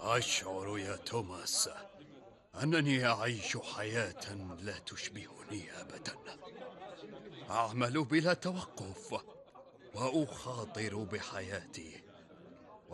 أشعر يا توماس أنني أعيش حياة لا تشبهني أبدا. أعمل بلا توقف وأخاطر بحياتي